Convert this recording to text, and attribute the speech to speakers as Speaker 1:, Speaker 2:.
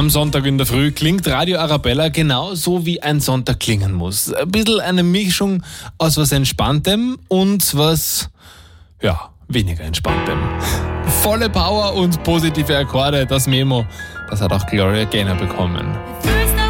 Speaker 1: Am Sonntag in der Früh klingt Radio Arabella genauso wie ein Sonntag klingen muss. Ein bisschen eine Mischung aus was Entspanntem und was, weniger Entspanntem. Volle Power und positive Akkorde, das Memo, das hat auch Gloria Gaynor bekommen.